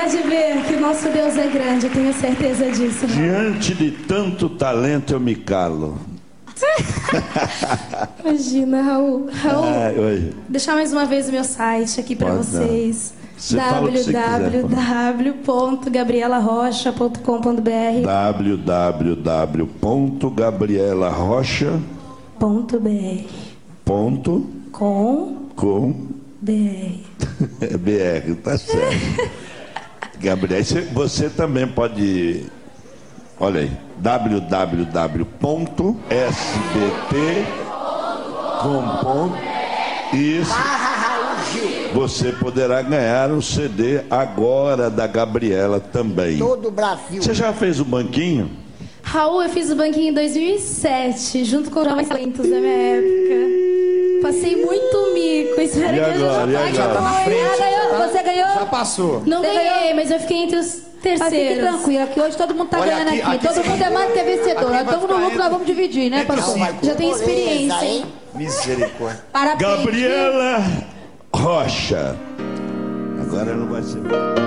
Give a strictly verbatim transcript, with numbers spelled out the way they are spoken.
pode ver que o nosso Deus é grande, eu tenho certeza disso. Raul. Diante de tanto talento eu me calo. Imagina, Raul. Raul, Ai, oi. deixar mais uma vez o meu site aqui para vocês. w w w ponto gabriela rocha ponto com ponto b r w w w ponto gabriela rocha ponto b r ponto com b r B R, tá certo. Gabriel, você também pode. Olha aí, w w w ponto s b t ponto com. Isso. Você poderá ganhar um C D agora da Gabriela também. Todo o Brasil. Você já fez o banquinho? Raul, eu fiz o banquinho em dois mil e sete, junto com os jovens talentos da minha época. Passei muito mico. Espero E que eu agora? E já agora? Ganhou, você ganhou? Já passou. Não Você ganhei, ganhou? mas eu fiquei entre os Mas fique terceiros. tranquila, que hoje todo mundo tá Olha, ganhando aqui- aqui. aqui Todo você- mundo é mais do que vencedor. aqui Nós vai estamos no ficar lucro, nós vamos dividir, né, entre pastor? cinco. Já tem experiência, hein? Misericórdia. Parabéns. Gabriela Rocha. Agora não vai ser.